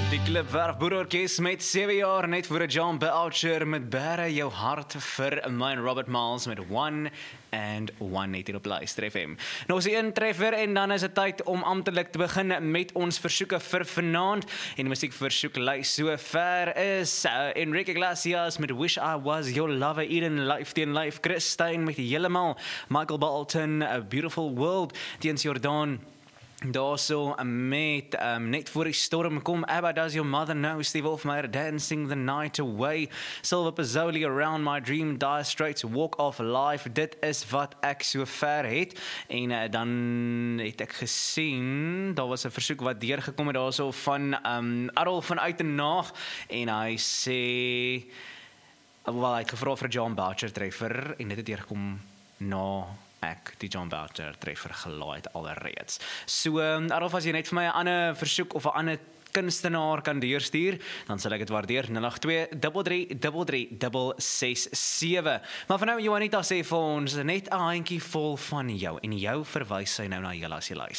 Die Klipwerf Boerorkes met 7 jaar net voor 'n John Boucher met Bære jou hart vir myn Robert Miles met 1 and 1 net hier op Luister FM. Nou is die intreffer en dan is dit tyd om amptelik te begin met ons versoeke vir vanaand. En die musiekversoeklys so ver is Enrique Iglesias met Wish I Was Your Lover, Eden Life teen Life, Chris Stein met Heeltemal, Michael Bolton, A Beautiful World, teens Jordan. Daarso met net voor die storm kom ABBA, Does Your Mother Know, Steve Wolfmeyer, Dancing the Night Away, Silver Pizzoli, Around My Dream, Dire Straits, Walk of Life. Dit is wat ek so ver het. En dan het ek gesien, daar was 'n versoek wat deurgekom het daarso van Adol van Uitenaag en hy sê hy het gevra vir John Boucher treffer en dit het deurgekom na ek die John Boucher treffer gelaai het alreeds. So, Adolf, as jy net vir my 'n ander versoek of 'n ander kunstenaar kan deurstuur, dan sal ek dit waardeer. 082-33-367. Maar vir nou, Juanita sê vir ons net 'n handjie vol van jou, en jou verwys sy nou na julle as jy luister.